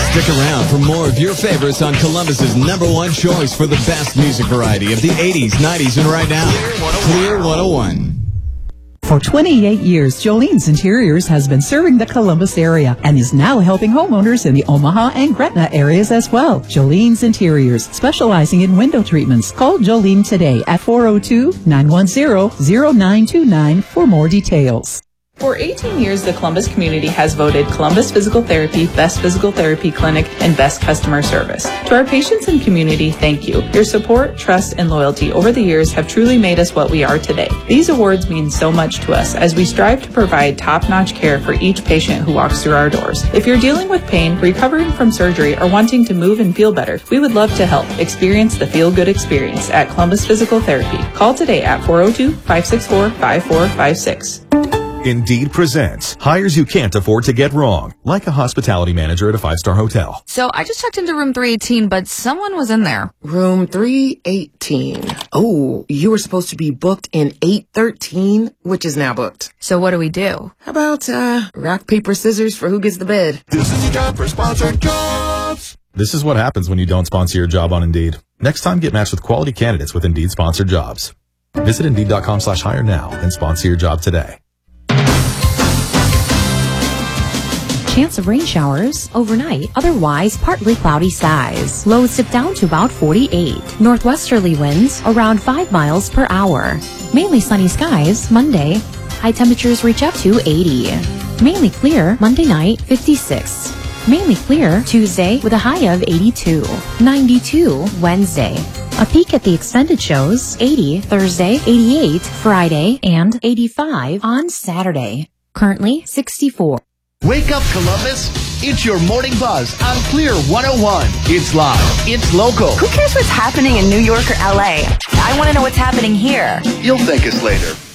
Stick around for more of your favorites on Columbus's #1 choice for the best music variety of the 80s, 90s, and right now. Clear 101. For 28 years, Jolene's Interiors has been serving the Columbus area and is now helping homeowners in the Omaha and Gretna areas as well. Jolene's Interiors, specializing in window treatments. Call Jolene today at 402-910-0929 for more details. For 18 years, the Columbus community has voted Columbus Physical Therapy Best Physical Therapy Clinic and Best Customer Service. To our patients and community, thank you. Your support, trust, and loyalty over the years have truly made us what we are today. These awards mean so much to us as we strive to provide top-notch care for each patient who walks through our doors. If you're dealing with pain, recovering from surgery, or wanting to move and feel better, we would love to help. Experience the feel-good experience at Columbus Physical Therapy. Call today at 402-564-5456. Indeed presents hires you can't afford to get wrong, like a hospitality manager at a 5-star hotel. So I just checked into room 318, but someone was in there. Room 318. Oh, you were supposed to be booked in 813, which is now booked. So what do we do? How about, rock, paper, scissors for who gets the bed? This is your time for sponsored jobs. This is what happens when you don't sponsor your job on Indeed. Next time, get matched with quality candidates with Indeed sponsored jobs. Visit Indeed.com/hire now and sponsor your job today. Chance of rain showers overnight, otherwise partly cloudy skies. Lows dip down to about 48. Northwesterly winds around 5 miles per hour. Mainly sunny skies Monday. High temperatures reach up to 80. Mainly clear Monday night, 56. Mainly clear Tuesday with a high of 82. 92 Wednesday. A peek at the extended shows, 80 Thursday, 88 Friday, and 85 on Saturday. Currently 64. Wake up, Columbus. It's your morning buzz on Clear 101. It's live. It's local. Who cares what's happening in New York or LA? I want to know what's happening here. You'll thank us later.